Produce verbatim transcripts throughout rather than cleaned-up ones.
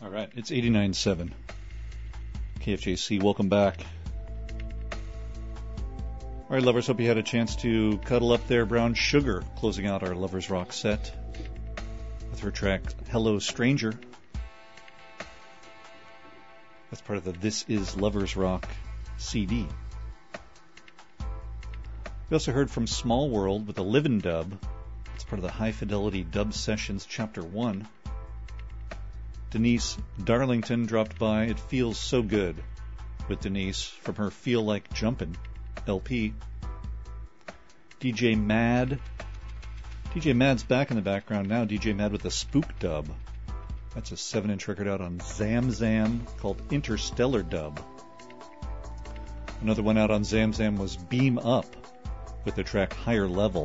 All right, it's eighty-nine seven. K F J C, welcome back. All right, lovers, hope you had a chance to cuddle up there. Brown Sugar closing out our Lovers Rock set with her track Hello Stranger. That's part of the This Is Lovers Rock C D. We also heard from Small World with a Livin' Dub. It's part of the High Fidelity Dub Sessions Chapter one. Denise Darlington dropped by It Feels So Good with Denise from her Feel Like Jumpin' L P. D J Mad. D J Mad's back in the background now. D J Mad with a Spook Dub. That's a seven inch record out on Zam Zam called Interstellar Dub. Another one out on Zam Zam was Beam Up with the track Higher Level.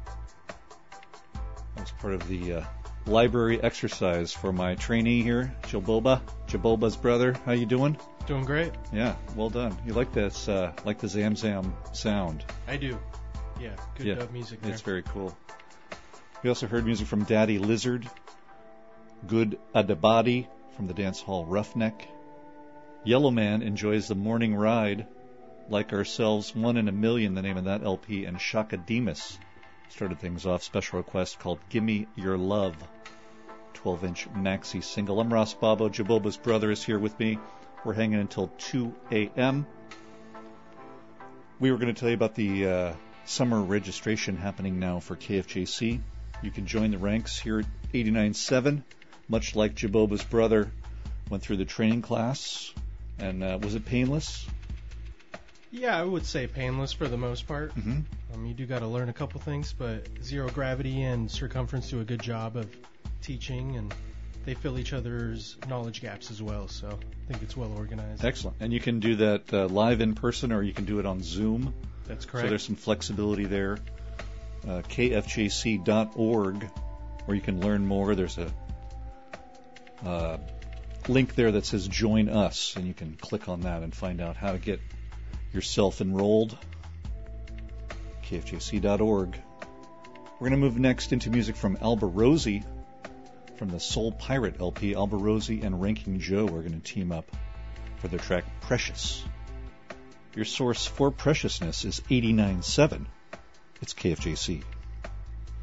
That was part of the uh, library exercise for my trainee here, Jaboba, Jaboba's brother. How you doing? Doing great. Yeah, well done. You like this, uh, like the Zam Zam sound? I do. Yeah, good yeah, dub music there. It's very cool. We also heard music from Daddy Lizard, Good Adabadi from the dance hall Roughneck. Yellow Man enjoys the morning ride, like ourselves, One in a Million, the name of that L P, and Shaka Demus started things off. Special request called Gimme Your Love, twelve inch maxi single. I'm Ross Bobo. Jaboba's brother is here with me. We're hanging until two a.m. We were going to tell you about the uh, summer registration happening now for K F J C. You can join the ranks here at eighty-nine seven, much like Jaboba's brother went through the training class. And uh, was it painless? Yeah, I would say painless for the most part. Mm-hmm. Um, you do got to learn a couple things, but Zero Gravity and Circumference do a good job of teaching, and they fill each other's knowledge gaps as well, so I think it's well organized. Excellent. And you can do that uh, live in person, or you can do it on Zoom. That's correct. So there's some flexibility there. Uh, K F J C dot org, where you can learn more. There's a uh, link there that says Join Us, and you can click on that and find out how to get yourself enrolled. K F J C dot org. We're going to move next into music from Alborosie from the Soul Pirate L P. Alborosie and Ranking Joe are going to team up for their track Precious. Your source for preciousness is eighty-nine seven. It's K F J C.